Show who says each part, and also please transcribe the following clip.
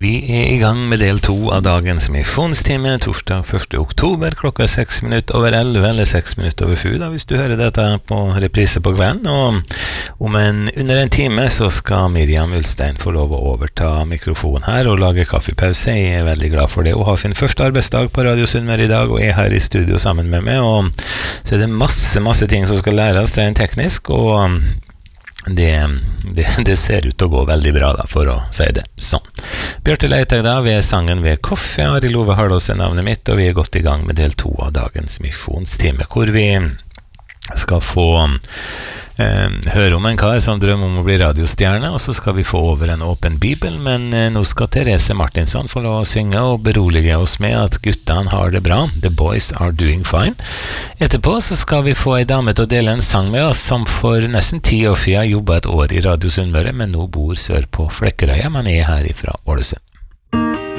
Speaker 1: Vi I gang med del 2 av dagens misjonstime, torsdag 1. oktober, klokka 6 minutter over 11, eller 6 minutter over 7, da, hvis du hører dette på reprise på kvelden. Og under en time så skal Miriam Ulstein få lov å overta mikrofonen her og lage kaffepause. Jeg veldig glad for det. Hun har sin første arbeidsdag på Radio Sunnmøre I dag, og her I studio sammen med meg. Og så det masse ting som skal læres rent teknisk, og det ser ut til å gå veldig bra da, for å si det sånn. Bjørte Leitag da, ved sangen ved Koffe, Ari Love Harlås navnet mitt, og vi gått I gang med del 2 av dagens misjonstime, hvor vi skal få høre om en kar som drømmer om å bli radiostjerne, og så skal vi få over en åpen bibel, men nå skal Therese Martinsson få lov å synge og berolige oss med at guttene har det bra. The boys are doing fine. Etterpå så skal vi få en dame til å dele en sang med oss, som for nesten 10 år siden jobbet et år I Radio Sunnmøre, men nå bor sør på Flekkerøya, men her ifra Ålesund.